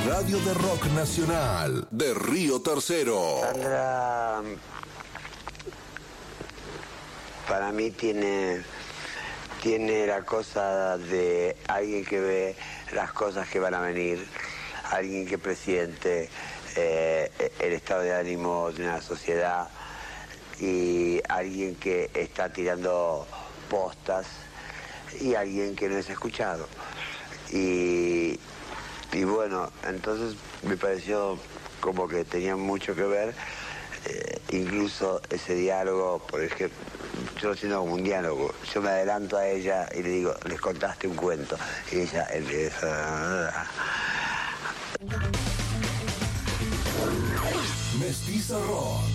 radio de rock nacional de Río Tercero. Sandra, para mí tiene la cosa de alguien que ve las cosas que van a venir, alguien que presiente el estado de ánimo de una sociedad y alguien que está tirando postas y alguien que no es escuchado. Y bueno, entonces me pareció como que tenía mucho que ver, incluso ese diálogo, por ejemplo, yo lo siento como un diálogo. Yo me adelanto a ella y le digo, les contaste un cuento. Y ella empieza... Mestiza Rock.